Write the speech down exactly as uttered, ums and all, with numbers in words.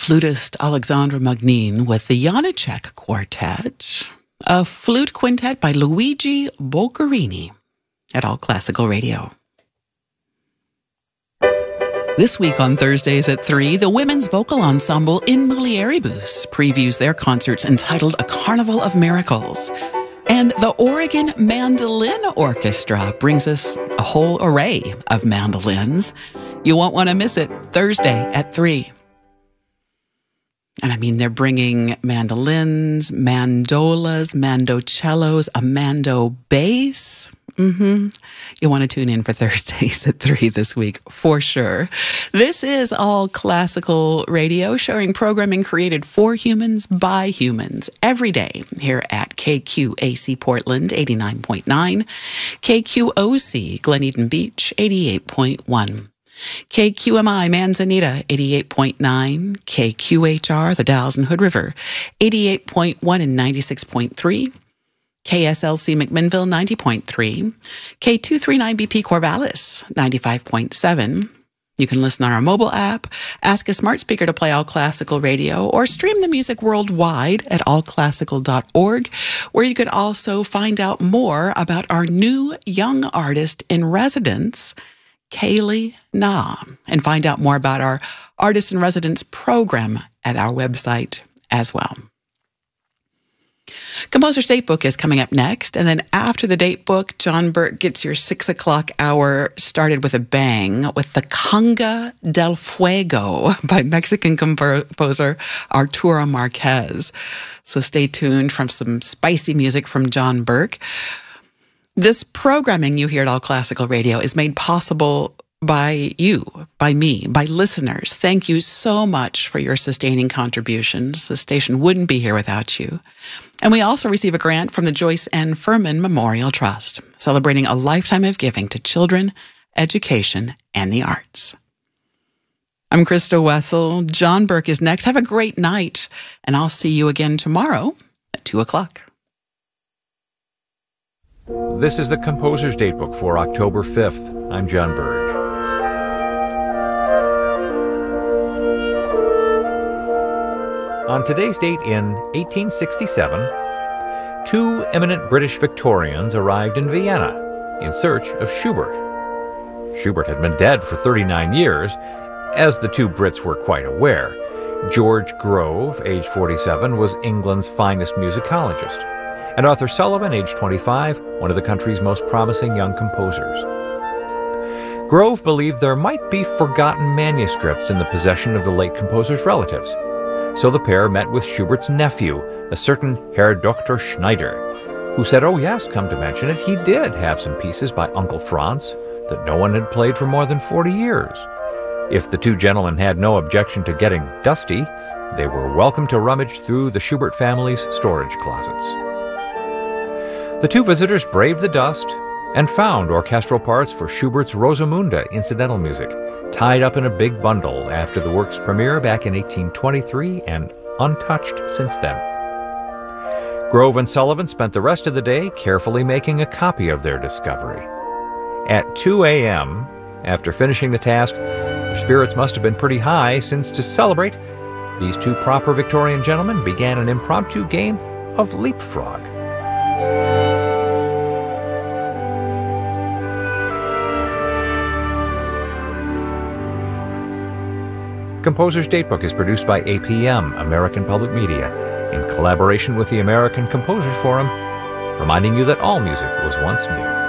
flutist Alexandra Magnin with the Janáček Quartet, a flute quintet by Luigi Boccherini at All Classical Radio. This week on Thursdays at three, the women's vocal ensemble In Mulieribus previews their concerts entitled A Carnival of Miracles. And the Oregon Mandolin Orchestra brings us a whole array of mandolins. You won't want to miss it, Thursday at three. And I mean, they're bringing mandolins, mandolas, mandocellos, a mando bass. Mm-hmm. You want to tune in for Thursdays at three this week, for sure. This is All Classical Radio, showing programming created for humans by humans every day here at K Q A C Portland, eighty-nine point nine, K Q O C Glen Eden Beach, eighty-eight point one. K Q M I Manzanita, eighty-eight point nine, K Q H R, the Dalles and Hood River, eighty-eight point one and ninety-six point three, K S L C McMinnville, ninety point three, K two thirty-nine B P Corvallis, ninety-five point seven. You can listen on our mobile app, ask a smart speaker to play All Classical Radio, or stream the music worldwide at all classical dot org, where you could also find out more about our new young artist in residence, Kaylee Na, and find out more about our Artist in Residence program at our website as well. Composer's Date Book is coming up next, and then after the Date Book, John Burke gets your six o'clock hour started with a bang with the Conga del Fuego by Mexican composer Arturo Marquez. So stay tuned for some spicy music from John Burke. This programming you hear at All Classical Radio is made possible by you, by me, by listeners. Thank you so much for your sustaining contributions. The station wouldn't be here without you. And we also receive a grant from the Joyce N. Furman Memorial Trust, celebrating a lifetime of giving to children, education, and the arts. I'm Krista Wessel. John Burke is next. Have a great night, and I'll see you again tomorrow at two o'clock. This is the Composer's Datebook for October fifth. I'm John Burge. On today's date in eighteen sixty-seven, two eminent British Victorians arrived in Vienna in search of Schubert. Schubert had been dead for thirty-nine years, as the two Brits were quite aware. George Grove, age forty-seven, was England's finest musicologist, and Arthur Sullivan, age twenty-five, one of the country's most promising young composers. Grove believed there might be forgotten manuscripts in the possession of the late composer's relatives, so the pair met with Schubert's nephew, a certain Herr Doctor Schneider, who said, oh yes, come to mention it, he did have some pieces by Uncle Franz that no one had played for more than forty years. If the two gentlemen had no objection to getting dusty, they were welcome to rummage through the Schubert family's storage closets. The two visitors braved the dust and found orchestral parts for Schubert's Rosamunde incidental music, tied up in a big bundle after the work's premiere back in eighteen twenty-three and untouched since then. Grove and Sullivan spent the rest of the day carefully making a copy of their discovery. At two a.m., after finishing the task, their spirits must have been pretty high, since to celebrate, these two proper Victorian gentlemen began an impromptu game of leapfrog. Composer's Datebook is produced by A P M, American Public Media, in collaboration with the American Composers Forum, reminding you that all music was once new.